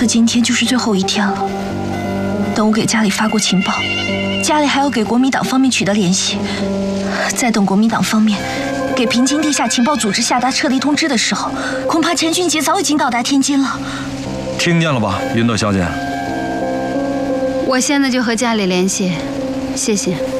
可今天就是最后一天了。等我给家里发过情报，家里还要给国民党方面取得联系，再等国民党方面给平津地下情报组织下达撤离通知的时候，恐怕陈俊杰早已经到达天津了。 听见了吧，云朵小姐？ 我现在就和家里联系，谢谢。